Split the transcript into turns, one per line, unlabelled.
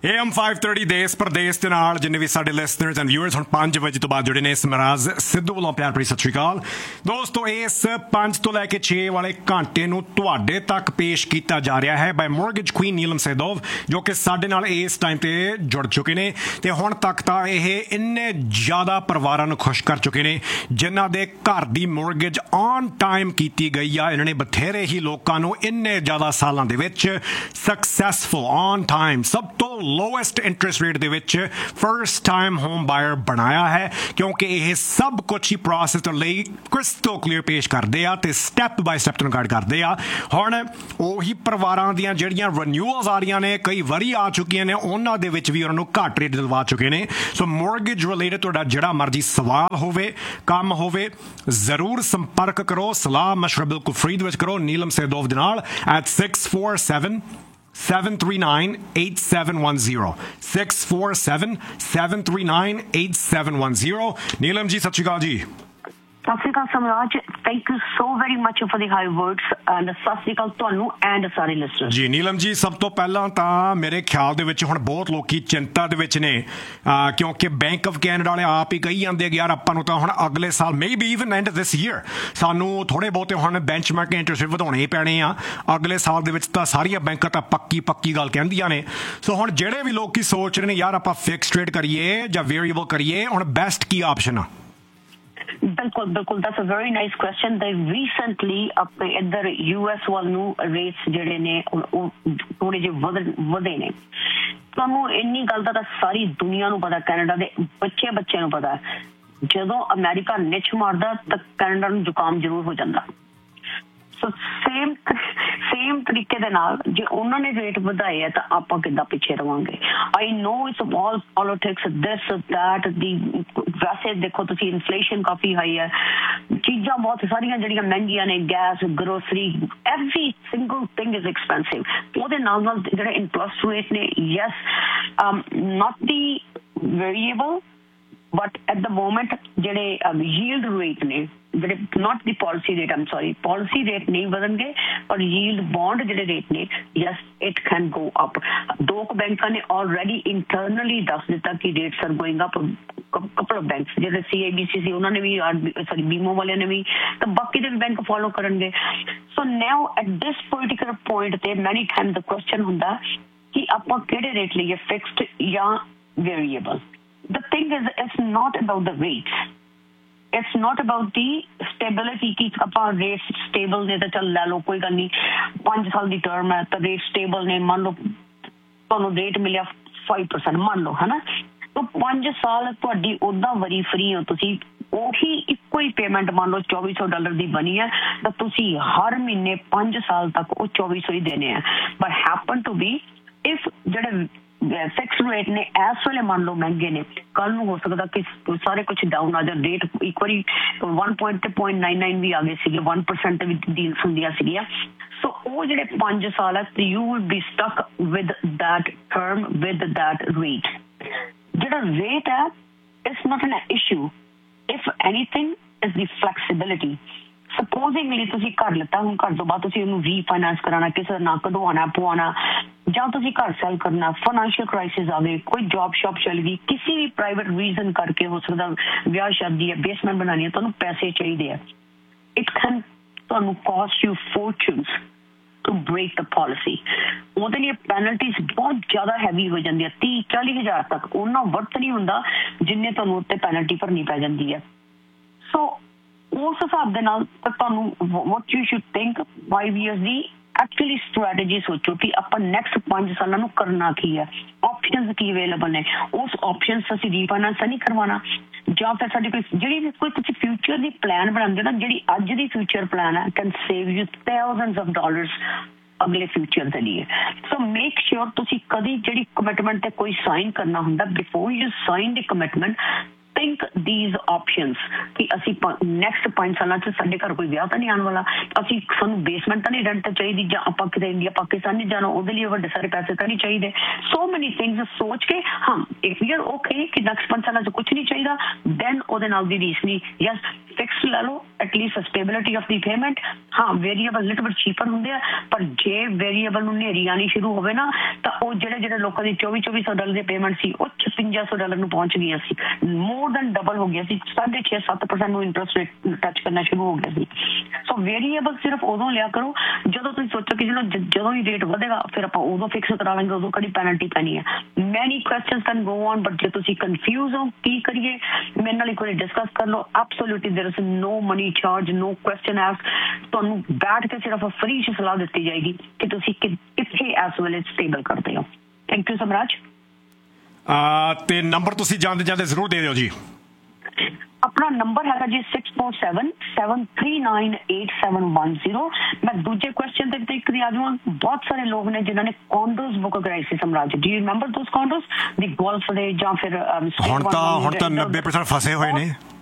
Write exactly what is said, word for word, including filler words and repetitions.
A M five thirty देश प्रदेश के नाल जिन्ने भी साडे लिसनर्स एंड व्यूअर्स हुण पांच बजे तो बाद जुड़े ने समराज सिद्धू वालों प्यार भरी सत श्री अकाल दोस्तों। इस पांच तो लैके छे वाले घंटे नूं तुहाडे तक पेश किया जा रहा है बाय मॉर्गेज क्वीन नीलम सैदोव जो कि साडे नाल इस टाइम ते जुड़ चुके ने ते हुण तक तां इह इन्ने ज़्यादा परिवारां नूं खुश कर चुके ने जिन्हां दे घर दी मॉर्गेज ऑन टाइम कीती गई आ। इन्हां ने बथेरे ही लोकां नूं इन्ने ज़्यादा सालां दे विच सक्सैसफुल ऑन टाइम सब तो lowest interest rate they which first time home buyer बनाया है क्योंकि यह सब कुछ ही प्रोसेस लई क्रिस्टल क्लीयर पेश करते हैं तो स्टैप बाय स्टैप तुहानूं गाइड करते हैं। हुण उही परिवारां दीयां जिहड़ियां रिन्यूअल्स आ रही ने कई वारी आ चुकियां ने उन्हां दे विच भी उन्हां नूं घट रेट दिलवा चुके ने। सो मॉर्गेज रिलेटेड तुहाडा जिहड़ा मर्जी सवाल होवे काम होवे जरूर संपर्क करो, सलाह मशवरा बिल्कुल फ्री दे विच करो नीलम सैदोव दे नाल eight six four seven seven three nine eight seven one zero six four seven seven three nine eight seven one zero। Neelam ji सत श्री अकाल जी।
सत श्री अकाल Samraj, thank you so very much for the high words and सत श्री अकाल ਤੁਹਾਨੂੰ and ਸਾਰੇ listeners
ਜੀ। ਨੀਲਮ ਜੀ ਸਭ ਤੋਂ ਪਹਿਲਾਂ ਤਾਂ ਮੇਰੇ ਖਿਆਲ ਦੇ ਵਿੱਚ ਹੁਣ ਬਹੁਤ ਲੋਕੀ ਚਿੰਤਾ ਦੇ ਵਿੱਚ ਨੇ ਕਿਉਂਕਿ ਬੈਂਕ ਆਫ ਕੈਨੇਡਾ ਵਾਲੇ ਆਪ ਹੀ ਕਹੀ ਜਾਂਦੇ ਕਿ ਯਾਰ ਆਪਾਂ ਨੂੰ ਤਾਂ ਹੁਣ ਅਗਲੇ ਸਾਲ maybe even and this year ਸਾਨੂੰ ਥੋੜੇ ਬਹੁਤੇ ਹੁਣ ਬੈਂਚਮਾਰਕ ਇੰਟਰਸਟ ਵਧਾਉਣੇ ਹੀ ਪੈਣੇ ਆ ਅਗਲੇ ਸਾਲ ਦੇ ਵਿੱਚ ਤਾਂ ਸਾਰੀਆਂ ਬੈਂਕਾਂ ਤਾਂ ਪੱਕੀ ਪੱਕੀ ਗੱਲ ਕਹਿੰਦੀਆਂ ਨੇ। ਸੋ ਹੁਣ ਜਿਹੜੇ ਵੀ ਲੋਕੀ ਸੋਚ ਰਹੇ ਨੇ ਯਾਰ ਆਪਾਂ ਫਿਕਸਡ ਰੇਟ ਕਰੀਏ ਜਾਂ ਵੇਰੀਏਬਲ ਕਰੀਏ ਹੁਣ ਬੈਸਟ ਕੀ ਆਪਸ਼ਨ ਆ?
ਬਿਲਕੁਲ ਬਿਲਕੁਲ that's a very nice question. ਦੇ ਰੀਸੈਂਟਲੀ ਆਪਣੇ ਇੱਧਰ ਯੂ ਐਸ ਵੱਲ ਨੂੰ ਰੇਟਸ ਜਿਹੜੇ ਨੇ ਉਹ ਥੋੜੇ ਜਿਹੇ ਵਧ ਵਧੇ ਨੇ। ਤੁਹਾਨੂੰ ਇੰਨੀ ਗੱਲ ਦਾ ਤਾਂ ਸਾਰੀ ਦੁਨੀਆ ਨੂੰ ਪਤਾ, ਕੈਨੇਡਾ ਦੇ ਬੱਚੇ ਬੱਚਿਆਂ ਨੂੰ ਪਤਾ ਜਦੋਂ ਅਮਰੀਕਾ ਨਿੱਛ ਮਾਰਦਾ ਤਾਂ ਕੈਨੇਡਾ ਨੂੰ ਜ਼ੁਕਾਮ ਜ਼ਰੂਰ ਹੋ ਜਾਂਦਾ। ਸੋ ਸੇਮ ਸੇਮ ਤਰੀਕੇ ਦੇ ਨਾਲ ਜੇ ਉਹਨਾਂ ਨੇ ਰੇਟ ਵਧਾਏ ਆ ਤਾਂ ਆਪਾਂ ਕਿੱਦਾਂ ਪਿੱਛੇ ਰਵਾਂਗੇ। ਆਈ ਨੋ it's all politics this that ਦੀ ਵੈਸੇ ਦੇਖੋ ਤੁਸੀਂ ਇਨਫਲੇਸ਼ਨ ਕਾਫੀ ਹਾਈ ਹੈ, ਚੀਜ਼ਾਂ ਬਹੁਤ ਸਾਰੀਆਂ ਜਿਹੜੀਆਂ ਮਹਿੰਗੀਆਂ ਨੇ, gas grocery every single thing is expensive. ਉਹਦੇ ਨਾਲ ਨਾਲ ਜਿਹੜੇ ਇੰਟਰਸਟ ਰੇਟ ਨੇ yes not the variable but at the moment ਜਿਹੜੇ ਯੀਲਡ ਰੇਟ ਨੇ ਜਿਹੜੇ not the policy rate I'm sorry policy rate ਨਹੀਂ ਵਧਣਗੇ ਪਰ yield bond ਜਿਹੜੇ ਰੇਟ ਨੇ yes it can go up। ਦੋ ਕੁ ਬੈਂਕਾਂ ਨੇ already internally ਦੱਸ ਦਿੱਤਾ ਕਿ rates are going up। couple of banks ਜਿਹੜੇ C I B C ਸੀ ਉਹਨਾਂ ਨੇ ਵੀ sorry ਬੀਮੋ ਵਾਲਿਆਂ ਨੇ ਵੀ ਤਾਂ ਬਾਕੀ ਦੇ ਬੈਂਕ ਫੋਲੋ ਕਰਨਗੇ। so now at this particular point ਤੇ many times the question ਹੁੰਦਾ ਕਿ ਆਪਾਂ ਕਿਹੜੇ ਰੇਟ ਲਈਏ ਫਿਕਸਡ ਜਾਂ variable. the thing is it's not about the rates, it's not about the stability कि ਆਪਾਂ रेट स्टेबल ने तो चल लै लो कोई गल नहीं पांच साल की टर्म है तो रेट स्टेबल ने मान लो ਤੁਹਾਨੂੰ रेट मिलिया फाइव परसेंट मान लो है ना तो पांच साल ਤੁਹਾਡੀ ਉਦਾਂ ਵਰੀ ਫਰੀ ਹੋ ਤੁਸੀਂ ਉਹੀ ਇੱਕੋ ਹੀ ਪੇਮੈਂਟ ਮੰਨ ਲਓ ਚੌਵੀ ਸੌ ਡਾਲਰ ਦੀ ਬਣੀ ਹੈ ਤਾਂ ਤੁਸੀਂ ਹਰ ਮਹੀਨੇ ਪੰਜ ਸਾਲ ਤੱਕ ਉਹ ਚੌਵੀ ਸੌ ਹੀ ਦੇਣੇ ਆ। But happen to be if ਜਿਹੜੇ ਫਿਕਸ ਰੇਟ ਨੇ ਇਸ ਵੇਲੇ ਮੰਨ ਲਓ ਮਹਿੰਗੇ ਨੇ ਕੱਲ ਨੂੰ ਹੋ ਸਕਦਾ ਕਿ ਸਾਰੇ ਕੁਛ ਡਾਊਨ ਆ ਜਾ ਰੇਟ ਇੱਕ ਵਾਰੀ one point ਤੇ point nine nine ਵੀ ਆ ਗਏ ਸੀਗੇ one percent ਤੇ ਵੀ ਡੀਲਸ ਹੁੰਦੀਆਂ ਸੀਗੀਆਂ। ਸੋ ਉਹ ਜਿਹੜੇ ਪੰਜ ਸਾਲ ਹੈ you will be stuck with that term with that rate. ਜਿਹੜਾ ਰੇਟ ਹੈ it's not N issue if anything is the flexibility. ਸਪੋਜ਼ਿੰਗਲੀ ਤੁਸੀਂ ਘਰ ਲਿੱਤਾ ਹੁਣ ਘਰ ਤੋਂ ਬਾਅਦ ਤੁਸੀਂ ਉਹਨੂੰ ਰੀਫਾਈਨਾਂਸ ਕਰਾਉਣਾ ਕਿਸੇ ਦਾ ਨਾ ਕਢਵਾਉਣਾ ਪਵਾਉਣਾ ਜਾਂ ਤੁਸੀਂ ਘਰ ਸੈਲ ਕਰਨਾ ਫਾਈਨੈਂਸ਼ੀਅਲ ਕ੍ਰਾਈਸਿਸ ਆ ਗਏ ਕੋਈ ਜੌਬ ਸ਼ੌਪ ਚੱਲ ਗਈ ਕਿਸੇ ਵੀ ਪ੍ਰਾਈਵੇਟ ਰੀਜ਼ਨ ਕਰਕੇ ਹੋ ਸਕਦਾ ਵਿਆਹ ਸ਼ਾਦੀ ਹੈ ਬੇਸਮੈਂਟ ਬਣਾਉਣੀ ਹੈ ਤੁਹਾਨੂੰ ਪੈਸੇ ਚਾਹੀਦੇ ਆ ਇਟ ਕੈਨ ਤੁਹਾਨੂੰ caste you ਫੋਰਚੂਨਸ to break the policy. ਉਹਦੇ ਲਈ ਪੈਨਲਟੀਜ਼ ਬਹੁਤ ਜ਼ਿਆਦਾ ਹੈਵੀ ਹੋ ਜਾਂਦੀ ਹੈ ਤੀਹ ਚਾਲੀ ਹਜ਼ਾਰ ਤੱਕ ਉਹਨਾਂ ਵਰਤ ਨਹੀਂ ਹੁੰਦਾ ਜਿੰਨੇ ਤੁਹਾਨੂੰ ਉੱਤੇ ਪੈਨਲਟੀ ਭਰਨੀ ਪੈ ਜਾਂਦੀ ਹੈ। ਸੋ ਉਸ ਹਿਸਾਬ ਦੇ ਨਾਲ ਤੁਹਾਨੂੰ what you should think five years the actually strategy ਸੋਚੋ ਕਿ ਆਪਾਂ ਨੈਕਸਟ ਪੰਜ ਸਾਲਾਂ ਨੂੰ ਕਰਨਾ ਕੀ ਹੈ, ਆਪਸ਼ਨਸ ਕੀ ਅਵੇਲੇਬਲ ਨੇ, ਉਸ ਆਪਸ਼ਨਸ ਅਸੀਂ ਰੀਫਾਈਨਾਂਸ ਤਾਂ ਨਹੀਂ ਕਰਵਾਉਣਾ ਜਾਂ ਫਿਰ ਸਾਡੀ ਕੋਈ ਜਿਹੜੀ ਵੀ ਕੋਈ ਤੁਸੀਂ ਫਿਊਚਰ ਦੀ ਪਲਾਨ ਬਣਾਉਂਦੇ ਨਾ ਜਿਹੜੀ ਅੱਜ ਦੀ ਫਿਊਚਰ ਪਲਾਨ ਹੈ can save you thousands of dollars ਅਗਲੇ ਫਿਊਚਰ ਦੇ ਲਈ। ਸੋ ਮੇਕ ਸ਼ੋਰ ਤੁਸੀਂ ਕਦੀ ਜਿਹੜੀ ਕਮਿਟਮੈਂਟ ਤੇ ਕੋਈ ਸਾਈਨ ਕਰਨਾ ਹੁੰਦਾ before you sign the commitment think these options कि ਅਸੀਂ ਨੈਕਸਟ ਪੰਜ ਸਾਲਾਂ ਚ ਸਾਡੇ ਘਰ ਕੋਈ ਵਿਆਹ ਤਾਂ ਨਹੀਂ ਆਉਣ ਵਾਲਾ, ਅਸੀਂ ਸਾਨੂੰ ਬੇਸਮੈਂਟ ਤਾਂ ਨਹੀਂ ਰੈਂਟ ਤੇ ਚਾਹੀਦੀ, ਜਾਂ ਆਪਾਂ ਕਿਤੇ ਇੰਡੀਆ ਪਾਕਿਸਤਾਨ ਨਹੀਂ ਜਾਣਾ ਉਹਦੇ ਲਈ ਵੱਡੇ ਸਾਰੇ ਪੈਸੇ ਤਾਂ ਨਹੀਂ ਚਾਹੀਦੇ। ਸੋ ਮੈਨੀ ਥਿੰਗਸ ਸੋਚ ਕੇ ਹਾਂ ਇਫ ਯੂ ਆਰ ਓਕੇ ਕਿ ਨੈਕਸਟ ਪੰਜ ਸਾਲਾਂ ਚ ਕੁਛ ਨਹੀਂ ਚਾਹੀਦਾ, ਦੈਨ ਉਹਦੇ ਨਾਲ ਦੀ ਰੀਸ ਨਹੀਂ। ਯਸ ਫਿਕਸ ਲੈ ਲਓ at least stability of the payment. ਹਾਂ ਵੇਰੀਏਬਲ ਲਿਟਲ ਬਿਟ ਚੀਪਰ ਹੁੰਦੇ ਆ, ਪਰ ਜੇ ਵੇਰੀਏਬਲ ਨੂੰ ਨੇਰੀ ਆਣੀ ਸ਼ੁਰੂ ਹੋਵੇ ਨਾ ਤਾਂ ਉਹ ਜਿਹੜੇ ਜਿਹੜੇ ਲੋਕਾਂ ਦੀ ਚੌਵੀ ਚੌਵੀ ਸੌ ਡਾਲਰ ਦੀ ਪੇਮੈਂਟ ਸੀ ਉਹ ਛਪੰਜਾ ਸੌ ਡਾਲਰ ਨੂੰ ਪਹੁੰਚ ਗਈਆਂ ਸੀ, ਮੋਰ ਦੈਨ ਡਬਲ ਹੋ ਗਿਆ ਸੀ, ਸਾਢੇ ਛੇ ਸੱਤ ਪਰਸੈਂਟ ਨੂੰ ਇੰਟਰਸਟ ਰੇਟ ਟੱਚ ਕਰਨਾ ਸ਼ੁਰੂ ਹੋ ਗਿਆ ਸੀ। ਸੋ ਵੇਰੀਏਬਲ ਸਿਰਫ ਉਦੋਂ ਲਿਆ ਕਰੋ ਜਦੋਂ ਤੁਸੀਂ ਸੋਚੋ ਕਿ ਜਦੋਂ ਜਦੋਂ ਹੀ ਰੇਟ ਵਧੇਗਾ ਫਿਰ ਆਪਾਂ ਉਦੋਂ ਫਿਕਸ ਕਰਾ ਲਾਂਗੇ, ਉਦੋਂ ਕਿਹੜੀ ਪੈਨਲਟੀ ਪੈਣੀ ਹੈ। ਮੈਨੀ questions can go on, but ਜੇ ਤੁਸੀਂ ਕਨਫਿਊਜ਼ ਹੋ ਕੀ ਕਰੀਏ ਮੇਰੇ ਨਾਲ ਇੱਕ ਵਾਰੀ ਡਿਸਕਸ ਕਰ ਲਓ। Absolutely ਦੇयर is no money charge, no question ask. ਤੁਹਾਨੂੰ ਬੈਠ ਕੇ ਸਿਰਫ ਫ੍ਰੀ ਚ ਸਲਾਹ ਦਿੱਤੀ ਜਾਏਗੀ ਕਿ ਤੁਸੀਂ ਕਿੱਥੇ ਇਸ ਵੇਲੇ ਸਟੇਬਲ ਕਰਦੇ ਹੋ। ਥੈਂਕ ਯੂ ਸਮਰਾਜ।
ਤੇ ਨੰਬਰ ਤੁਸੀਂ ਜਾਂਦੇ ਜਾਂਦੇ ਜ਼ਰੂਰ ਦੇ ਦਿਓ ਜੀ।
ਆਪਣਾ ਨੰਬਰ ਹੈਗਾ G six four seven seven three nine eight seven one zero. ਮੈਂ ਦੂਜੇ ਕੁਐਸਚਨ ਤੇ ਤੇ ਇੱਕ ਦੀ ਆ ਜਾਵਾਂ। ਬਹੁਤ ਸਾਰੇ ਲੋਕ ਨੇ ਜਿਨ੍ਹਾਂ ਨੇ ਕੌਂਡੋਜ਼ ਬੁੱਕ ਕਰਾਈ ਸੀ ਸਮਰਾਜ, do you remember ਦੋਸ ਕੌਂਡੋਜ਼ the golf ਦੇ ਜਾਂ ਫਿਰ
ਹੁਣ ਤਾਂ ਹੁਣ ਤਾਂ ਨੱਬੇ ਪਰਸੈਂਟ ਫਸੇ ਹੋਏ ਨੇ।